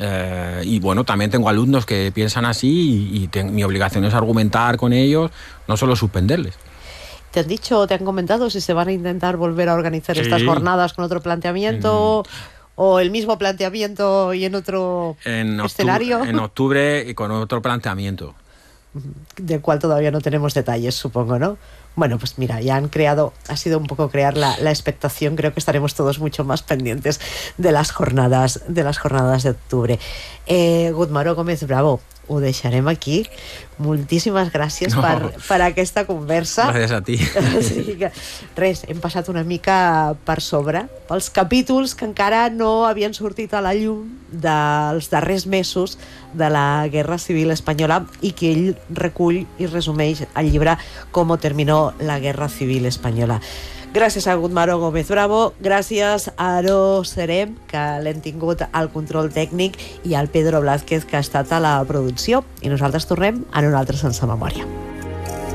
Y bueno, también tengo alumnos que piensan así y mi obligación es argumentar con ellos, no solo suspenderles. ¿Te han dicho, te han comentado si se van a intentar volver a organizar estas jornadas con otro planteamiento o el mismo planteamiento y en otro escenario? En octubre y con otro planteamiento. Del cual todavía no tenemos detalles, supongo, ¿no? Bueno, pues mira, ya ha sido un poco crear la expectación. Creo que estaremos todos mucho más pendientes de las jornadas de octubre. Gutmaró Gómez Bravo, ho deixarem aquí. Moltíssimes gràcies per aquesta conversa. Gràcies a ti. Sí, res, hem passat una mica per sobre pels capítols que encara no havien sortit a la llum dels darrers mesos de la Guerra Civil Espanyola i que ell recull i resumeix al llibre Com terminó la Guerra Civil Espanyola. Gràcies a Gutmaró Gómez Bravo, gràcies a Aro Serem, que l'hem tingut al control tècnic, i al Pedro Blázquez, que ha estat a la producció. I nosaltres tornem en un altre Sense Memòria.